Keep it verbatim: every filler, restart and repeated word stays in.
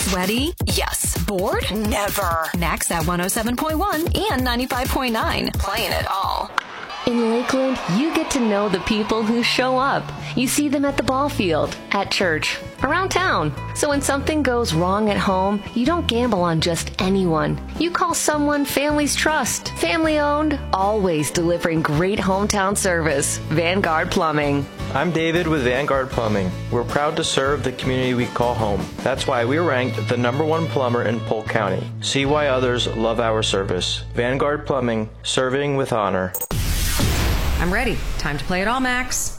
Sweaty? Yes. Bored? Never. Max at one oh seven point one and ninety-five point nine. Playing it all. In Lakeland, you get to know the people who show up. You see them at the ball field, at church, around town. So when something goes wrong at home, you don't gamble on just anyone. You call someone families trust. Family owned, always delivering great hometown service. Vanguard Plumbing. I'm David with Vanguard Plumbing. We're proud to serve the community we call home. That's why we're ranked the number one plumber in Polk County. See why others love our service. Vanguard Plumbing, serving with honor. I'm ready. Time to play it all, Max.